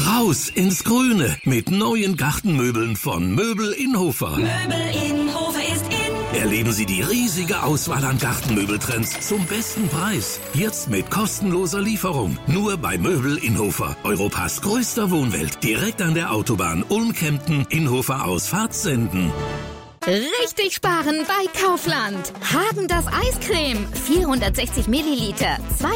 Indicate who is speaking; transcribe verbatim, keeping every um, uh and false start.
Speaker 1: Raus ins Grüne mit neuen Gartenmöbeln von Möbel Inhofer.
Speaker 2: Möbel Inhofer ist in.
Speaker 1: Erleben Sie die riesige Auswahl an Gartenmöbeltrends zum besten Preis. Jetzt mit kostenloser Lieferung. Nur bei Möbel Inhofer. Europas größter Wohnwelt. Direkt an der Autobahn Ulm-Kempten, Inhofer aus Fahrtsenden.
Speaker 3: Richtig sparen bei Kaufland. Hagen das Eiscreme. vierhundertsechzig Milliliter.